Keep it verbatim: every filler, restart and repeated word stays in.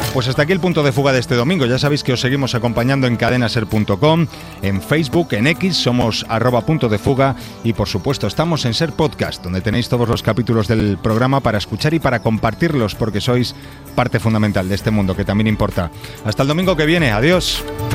Pues hasta aquí el punto de fuga de este domingo. Ya sabéis que os seguimos acompañando en cadena ser punto com, en Facebook, en X, somos arroba punto de fuga y por supuesto estamos en Ser Podcast, donde tenéis todos los capítulos del programa para escuchar y para compartirlos, porque sois parte fundamental de este mundo que también importa. Hasta el domingo que viene. Adiós.